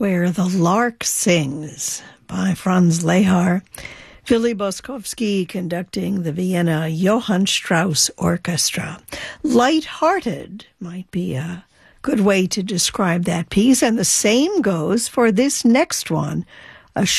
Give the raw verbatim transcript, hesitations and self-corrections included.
Where the Lark Sings by Franz Lehár. Philly Boskovsky conducting the Vienna Johann Strauss Orchestra. Light-hearted might be a good way to describe that piece, and the same goes for this next one